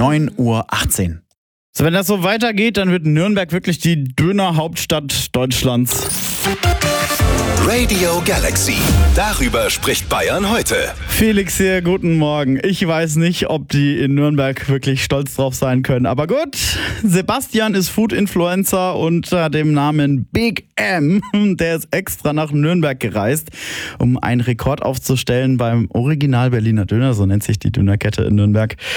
9:18 Uhr. So, wenn das so weitergeht, dann wird Nürnberg wirklich die Döner-Hauptstadt Deutschlands. Radio Galaxy. Darüber spricht Bayern heute. Felix hier, guten Morgen. Ich weiß nicht, ob die in Nürnberg wirklich stolz drauf sein können. Aber gut, Sebastian ist Food-Influencer unter dem Namen Big M. Der ist extra nach Nürnberg gereist, um einen Rekord aufzustellen beim Original Berliner Döner. So nennt sich die Dönerkette in Nürnberg.